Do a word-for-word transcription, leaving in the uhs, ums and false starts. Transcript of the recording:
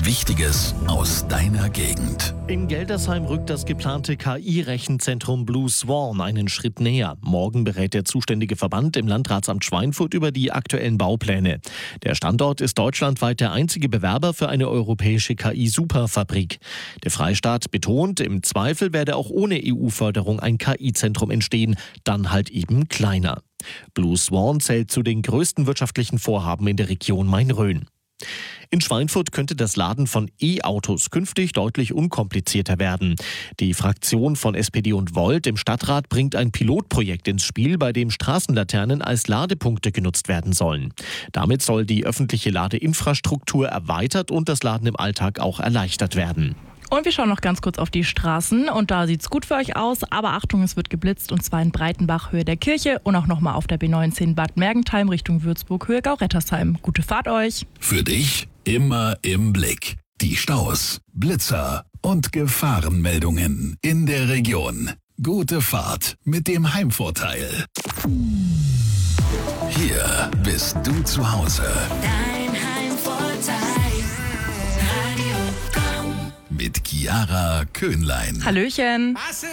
Wichtiges aus deiner Gegend. In Geldersheim rückt das geplante K I-Rechenzentrum Blue Swan einen Schritt näher. Morgen berät der zuständige Verband im Landratsamt Schweinfurt über die aktuellen Baupläne. Der Standort ist deutschlandweit der einzige Bewerber für eine europäische K I-Superfabrik. Der Freistaat betont, im Zweifel werde auch ohne E U-Förderung ein K I-Zentrum entstehen, dann halt eben kleiner. Blue Swan zählt zu den größten wirtschaftlichen Vorhaben in der Region Main-Rhön. In Schweinfurt könnte das Laden von E-Autos künftig deutlich unkomplizierter werden. Die Fraktion von S P D und Volt im Stadtrat bringt ein Pilotprojekt ins Spiel, bei dem Straßenlaternen als Ladepunkte genutzt werden sollen. Damit soll die öffentliche Ladeinfrastruktur erweitert und das Laden im Alltag auch erleichtert werden. Und wir schauen noch ganz kurz auf die Straßen und da sieht's gut für euch aus, aber Achtung, es wird geblitzt und zwar in Breitenbach Höhe der Kirche und auch nochmal auf der B neunzehn Bad Mergentheim Richtung Würzburg Höhe Gaurettersheim. Gute Fahrt euch! Für dich immer im Blick. Die Staus, Blitzer und Gefahrenmeldungen in der Region. Gute Fahrt mit dem Heimvorteil. Hier bist du zu Hause. Dein Heimvorteil. Radio Komm. Mit Chiara Köhnlein. Hallöchen!